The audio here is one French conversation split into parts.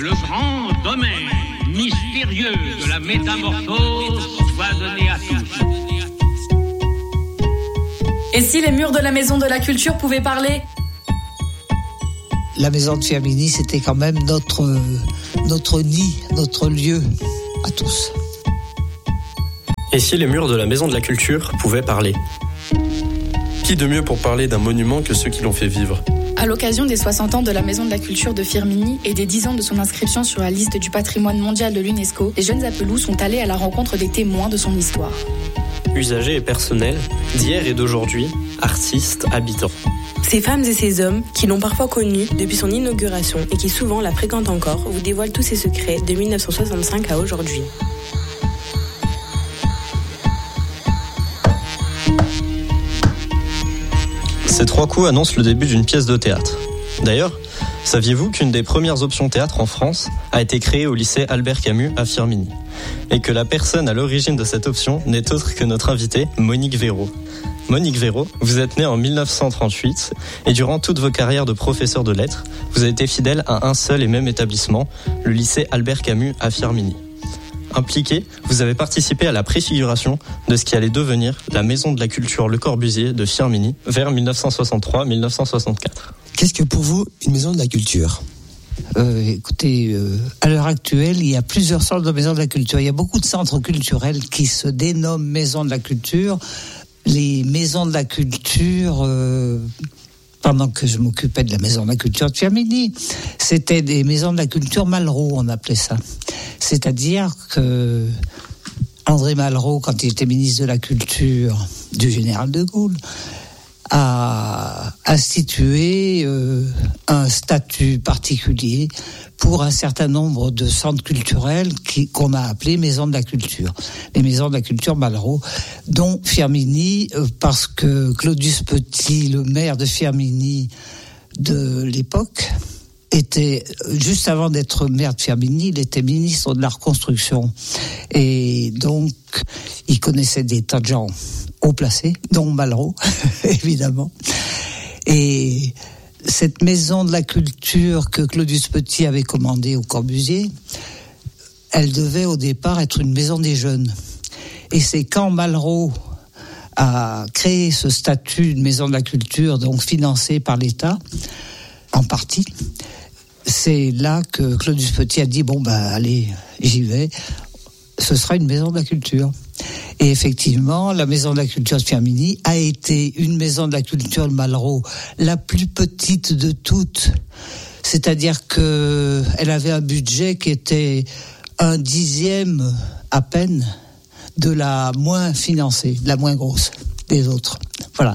Le grand domaine mystérieux de la métamorphose soit donné à tous. Et si les murs de la Maison de la Culture pouvaient parler ? La maison de Firminy, c'était quand même notre nid, notre lieu à tous. Et si les murs de la Maison de la Culture pouvaient parler ? Qui de mieux pour parler d'un monument que ceux qui l'ont fait vivre ? À l'occasion des 60 ans de la Maison de la Culture de Firminy et des 10 ans de son inscription sur la liste du patrimoine mondial de l'UNESCO, les jeunes Appelous sont allés à la rencontre des témoins de son histoire. Usagers et personnels, d'hier et d'aujourd'hui, artistes, habitants. Ces femmes et ces hommes, qui l'ont parfois connue depuis son inauguration et qui souvent la fréquentent encore, vous dévoilent tous ses secrets de 1965 à aujourd'hui. Ces 3 coups annoncent le début d'une pièce de théâtre. D'ailleurs, saviez-vous qu'une des premières options théâtre en France a été créée au lycée Albert Camus à Firminy ? Et que la personne à l'origine de cette option n'est autre que notre invitée, Monique Véraud. Monique Véraud, vous êtes née en 1938 et durant toute vos carrières de professeur de lettres, vous avez été fidèle à un seul et même établissement, le lycée Albert Camus à Firminy. Impliqué, vous avez participé à la préfiguration de ce qui allait devenir la Maison de la Culture Le Corbusier de Firminy vers 1963-1964. Qu'est-ce que pour vous une maison de la culture ? Écoutez, à l'heure actuelle, il y a plusieurs sortes de maisons de la culture. Il y a beaucoup de centres culturels qui se dénomment maisons de la culture. Les maisons de la culture, pendant que je m'occupais de la maison de la culture de Firminy, c'était des maisons de la culture Malraux, on appelait ça. C'est-à-dire que André Malraux, quand il était ministre de la Culture du général de Gaulle, a institué un statut particulier pour un certain nombre de centres culturels qu'on a appelés maisons de la culture. Les maisons de la culture Malraux, dont Firminy, parce que Claudius Petit, le maire de Firminy de l'époque, était, juste avant d'être maire de Firminy, il était ministre de la reconstruction. Et donc, il connaissait des tas de gens haut placés, dont Malraux, évidemment. Et cette maison de la culture que Claudius Petit avait commandée au Corbusier, elle devait au départ être une maison des jeunes. Et c'est quand Malraux a créé ce statut de maison de la culture, donc financé par l'État, en partie, c'est là que Claudius Petit a dit, allez, j'y vais, ce sera une maison de la culture. Et effectivement, la maison de la culture de Firminy a été une maison de la culture de Malraux, la plus petite de toutes. C'est-à-dire que elle avait un budget qui était 1/10 à peine de la moins financée, de la moins grosse des autres. Voilà.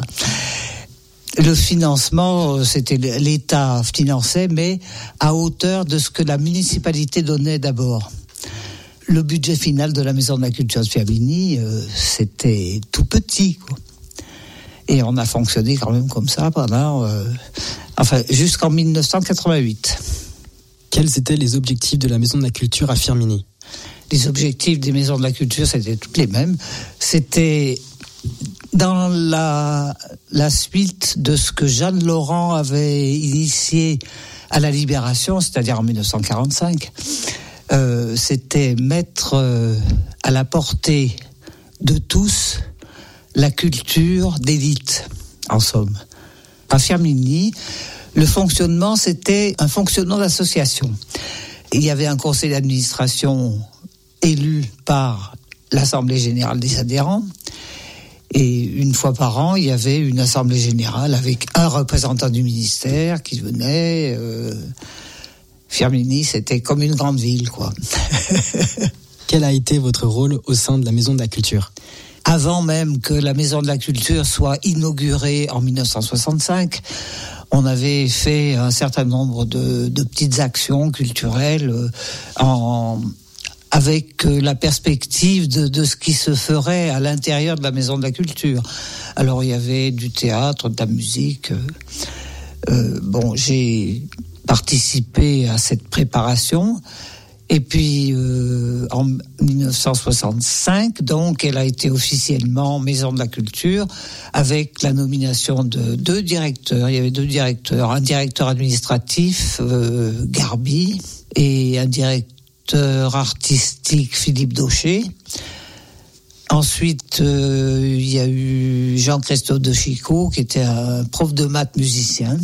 Le financement, c'était l'État finançait, mais à hauteur de ce que la municipalité donnait d'abord. Le budget final de la Maison de la Culture de Firminy, c'était tout petit, quoi. Et on a fonctionné quand même comme ça pendant, jusqu'en 1988. Quels étaient les objectifs de la Maison de la Culture à Firminy ? Les objectifs des Maisons de la Culture, c'était toutes les mêmes. C'était dans la suite de ce que Jeanne Laurent avait initié à la Libération, c'est-à-dire en 1945. C'était mettre à la portée de tous la culture d'élite, en somme. À Firminy, le fonctionnement, c'était un fonctionnement d'association. Il y avait un conseil d'administration élu par l'Assemblée générale des adhérents. Et une fois par an, il y avait une assemblée générale avec un représentant du ministère qui venait. Firminy, c'était comme une grande ville, quoi. Quel a été votre rôle au sein de la Maison de la Culture ? Avant même que la Maison de la Culture soit inaugurée en 1965, on avait fait un certain nombre de petites actions culturelles avec la perspective de ce qui se ferait à l'intérieur de la Maison de la Culture. Alors il y avait du théâtre, de la musique. J'ai participé à cette préparation Et puis en 1965, donc, elle a été officiellement maison de la culture avec la nomination de 2 directeurs. Il y avait 2 directeurs, un directeur administratif, Garbi, et un directeur artistique, Philippe Daucher. Ensuite, il y a eu Jean-Christophe de Chicot, qui était un prof de maths musicien.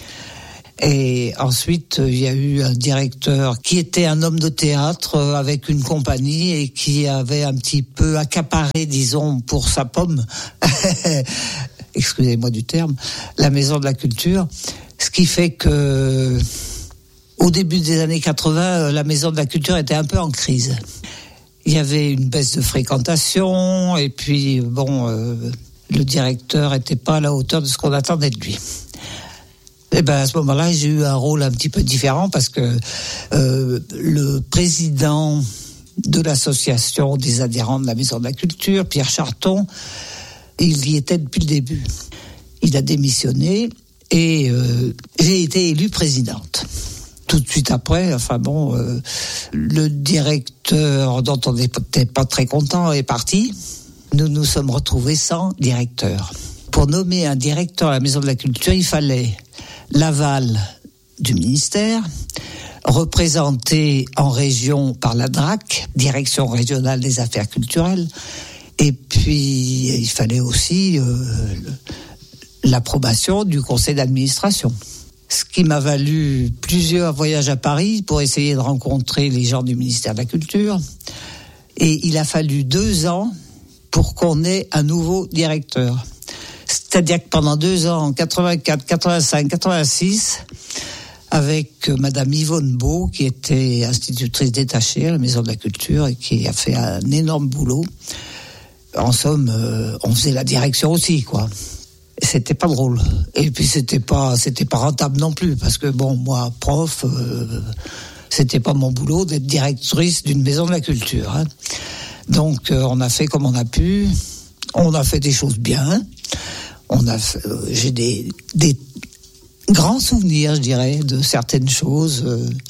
Et ensuite, il y a eu un directeur qui était un homme de théâtre avec une compagnie et qui avait un petit peu accaparé, disons, pour sa pomme, excusez-moi du terme, la maison de la culture. Ce qui fait que, au début des années 80, la maison de la culture était un peu en crise. Il y avait une baisse de fréquentation et puis, le directeur était pas à la hauteur de ce qu'on attendait de lui. Et à ce moment-là, j'ai eu un rôle un petit peu différent parce que le président de l'association des adhérents de la Maison de la Culture, Pierre Charton, il y était depuis le début. Il a démissionné et j'ai été élue présidente. Tout de suite après, le directeur dont on n'était pas très content est parti. Nous nous sommes retrouvés sans directeur. Pour nommer un directeur à la Maison de la Culture, il fallait l'aval du ministère, représenté en région par la DRAC, Direction régionale des affaires culturelles, et puis il fallait aussi l'approbation du conseil d'administration. Ce qui m'a valu plusieurs voyages à Paris pour essayer de rencontrer les gens du ministère de la Culture. Et il a fallu 2 ans pour qu'on ait un nouveau directeur. C'est-à-dire que pendant 2 ans, en 84, 85, 86, avec Madame Yvonne Beau, qui était institutrice détachée à la Maison de la Culture et qui a fait un énorme boulot. En somme, on faisait la direction aussi, quoi. C'était pas drôle. Et puis c'était pas rentable non plus, parce que moi, prof, c'était pas mon boulot d'être directrice d'une Maison de la Culture. Hein. Donc on a fait comme on a pu. On a fait des choses bien. J'ai des grands souvenirs, je dirais, de certaines choses.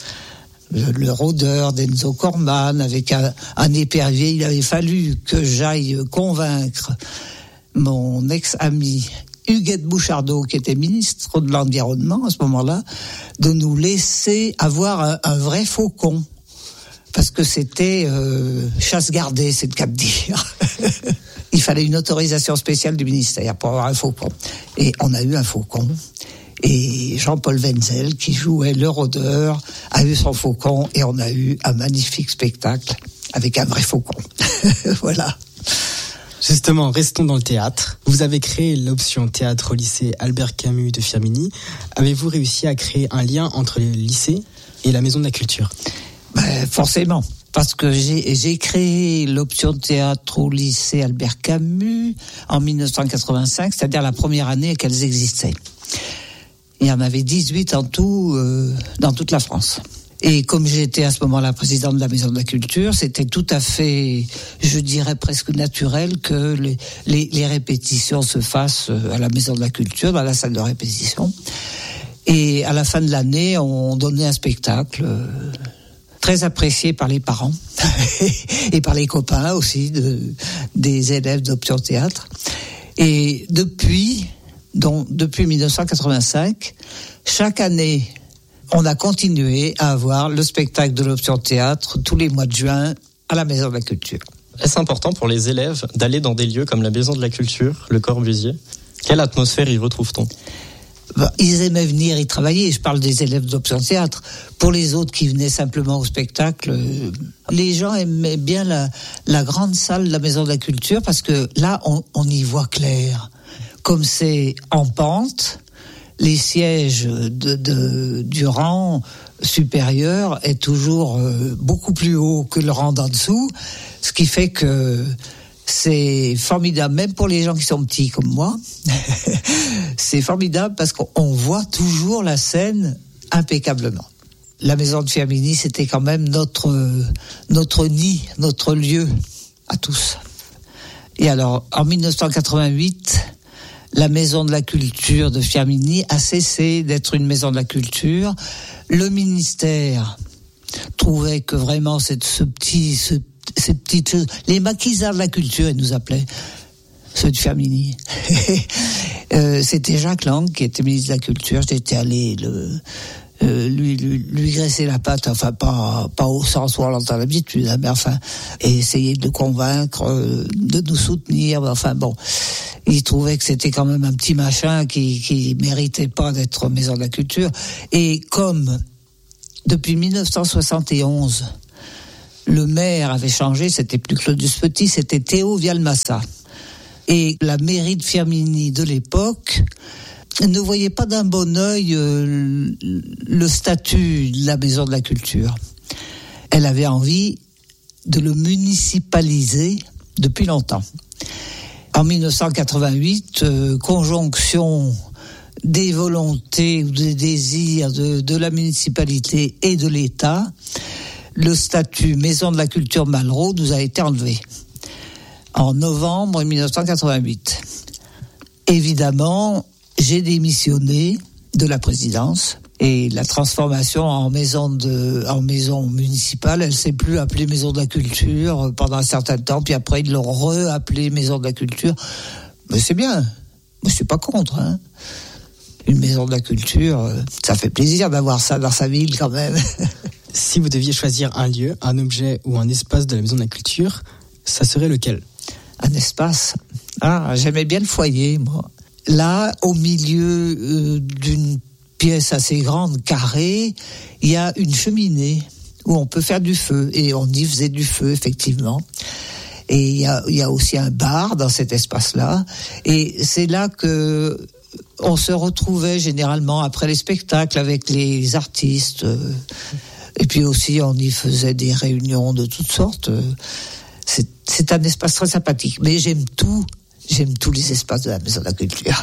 Le rôdeur d'Enzo Corman avec un épervier. Il avait fallu que j'aille convaincre mon ex-ami Huguette Bouchardot, qui était ministre de l'Environnement à ce moment-là, de nous laisser avoir un vrai faucon. Parce que c'était chasse gardée, c'est le cas de dire. Il fallait une autorisation spéciale du ministère pour avoir un faucon. Et on a eu un faucon. Et Jean-Paul Wenzel, qui jouait le rôdeur, a eu son faucon. Et on a eu un magnifique spectacle avec un vrai faucon. Voilà. Justement, restons dans le théâtre. Vous avez créé l'option théâtre au lycée Albert Camus de Firminy. Avez-vous réussi à créer un lien entre le lycée et la Maison de la Culture ? Forcément. Parce que j'ai créé l'option théâtre au lycée Albert Camus en 1985, c'est-à-dire la première année qu'elles existaient. Il y en avait 18 en tout dans toute la France. Et comme j'étais à ce moment-là présidente de la Maison de la Culture, c'était tout à fait, je dirais presque naturel que les répétitions se fassent à la Maison de la Culture, dans la salle de répétition. Et à la fin de l'année, on donnait un spectacle très apprécié par les parents et par les copains aussi des élèves d'Option Théâtre. Et depuis 1985, chaque année, on a continué à avoir le spectacle de l'Option Théâtre tous les mois de juin à la Maison de la Culture. Est-ce important pour les élèves d'aller dans des lieux comme la Maison de la Culture, le Corbusier ? Quelle atmosphère y retrouve-t-on ? Ils aimaient venir y travailler, je parle des élèves d'Option Théâtre. Pour les autres qui venaient simplement au spectacle, les gens aimaient bien la grande salle de la Maison de la Culture parce que là, on y voit clair. Comme c'est en pente, les sièges du rang supérieur est toujours beaucoup plus haut que le rang d'en dessous, ce qui fait que c'est formidable, même pour les gens qui sont petits comme moi. C'est formidable parce qu'on voit toujours la scène impeccablement. La Maison de Firminy, c'était quand même notre nid, notre lieu à tous. Et alors, en 1988, la Maison de la Culture de Firminy a cessé d'être une Maison de la Culture. Le ministère trouvait que vraiment ces petites choses, les maquisards de la culture, ils nous appelaient, ceux de Firminy. C'était Jacques Lang qui était ministre de la Culture. J'étais allé lui graisser la patte, enfin pas au sens où on l'entend d'habitude, hein, mais enfin, et essayer de le convaincre de nous soutenir. Enfin bon, il trouvait que c'était quand même un petit machin qui méritait pas d'être maison de la culture. Et comme depuis 1971, le maire avait changé, c'était plus Claudius Petit, c'était Théo Vialmassa. Et la mairie de Firminy de l'époque ne voyait pas d'un bon œil le statut de la maison de la culture. Elle avait envie de le municipaliser depuis longtemps. En 1988, conjonction des volontés ou des désirs de la municipalité et de l'État, le statut maison de la culture Malraux nous a été enlevé en novembre 1988. Évidemment, j'ai démissionné de la présidence et la transformation en maison municipale, elle s'est plus appelée maison de la culture pendant un certain temps, puis après ils l'ont re-appelée maison de la culture. Mais c'est bien, moi je suis pas contre, hein. Une maison de la culture, ça fait plaisir d'avoir ça dans sa ville quand même. Si vous deviez choisir un lieu, un objet ou un espace de la maison de la culture, ça serait lequel ? Un espace. J'aimais bien le foyer, moi. Là, au milieu d'une pièce assez grande, carrée, il y a une cheminée où on peut faire du feu. Et on y faisait du feu, effectivement. Et il y a aussi un bar dans cet espace-là. Et c'est là que on se retrouvait généralement après les spectacles avec les artistes. Et puis aussi, on y faisait des réunions de toutes sortes. C'est un espace très sympathique. Mais j'aime tous les espaces de la maison de la culture.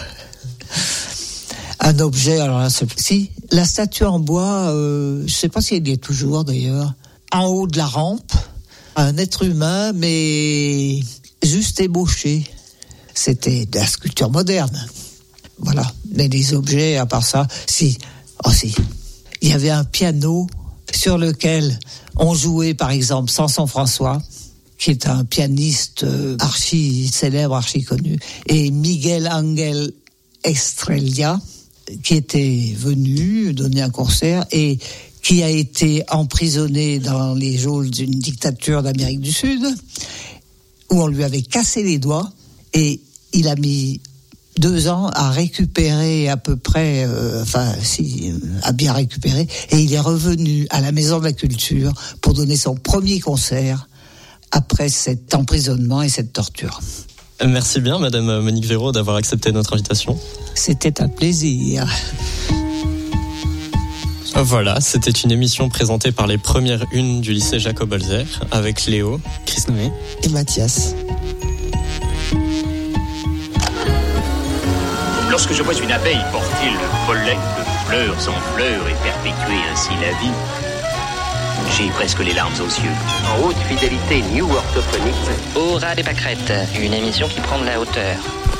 Un objet, alors là, si, la statue en bois, je ne sais pas si elle y est toujours d'ailleurs, en haut de la rampe, un être humain, mais juste ébauché. C'était de la sculpture moderne. Voilà. Mais les objets, à part ça, si. Il y avait un piano sur lequel on jouait, par exemple, Samson François, qui est un pianiste archi célèbre, archi connu, et Miguel Ángel Estrella, qui était venu donner un concert et qui a été emprisonné dans les geôles d'une dictature d'Amérique du Sud, où on lui avait cassé les doigts, et il a mis 2 ans à récupérer à peu près, à bien récupérer, et il est revenu à la Maison de la Culture pour donner son premier concert après cet emprisonnement et cette torture. Merci bien, Madame Monique Véraud, d'avoir accepté notre invitation. C'était un plaisir. Voilà, c'était une émission présentée par les premières unes du lycée Jacob Holzer, avec Léo, Chris Noé et Mathias. Lorsque je vois une abeille porter le pollen de fleurs en fleurs et perpétuer ainsi la vie, j'ai presque les larmes aux yeux. En haute fidélité new orthophonique. Au ras des pâquerettes, une émission qui prend de la hauteur.